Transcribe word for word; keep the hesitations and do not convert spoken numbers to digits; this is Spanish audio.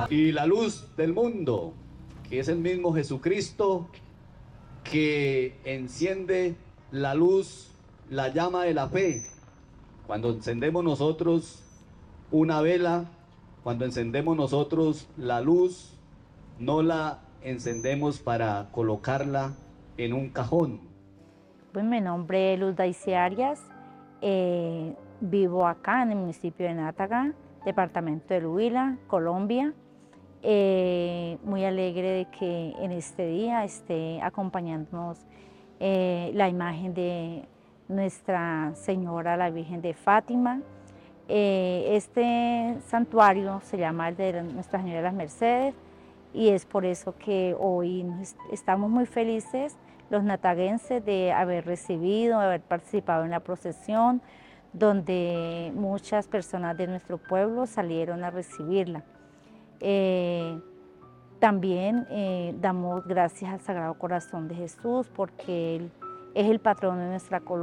y la luz del mundo, que es el mismo Jesucristo que enciende la luz, la llama de la fe. Cuando encendemos nosotros una vela, cuando encendemos nosotros la luz, no la encendemos para colocarla en un cajón. Pues mi nombre es Luz Daisy Arias, eh, vivo acá en el municipio de Nátaga, departamento del Huila, Colombia. Eh, muy alegre de que en este día esté acompañándonos eh, la imagen de Nuestra Señora, la Virgen de Fátima. Eh, este santuario se llama el de Nuestra Señora de las Mercedes y es por eso que hoy estamos muy felices los nataguenses de haber recibido, de haber participado en la procesión, donde muchas personas de nuestro pueblo salieron a recibirla. Eh, también eh, damos gracias al Sagrado Corazón de Jesús porque Él es el patrón de nuestra colonia.